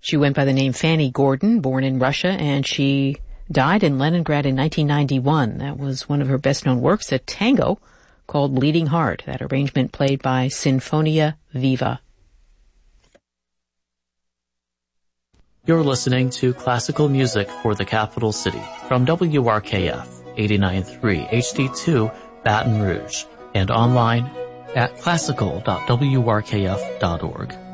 She went by the name Fanny Gordon, born in Russia, and she died in Leningrad in 1991. That was one of her best-known works, a tango called Bleeding Heart, that arrangement played by Sinfonia Viva. You're listening to classical music for the capital city from WRKF 89.3 HD2 Baton Rouge and online at classical.wrkf.org.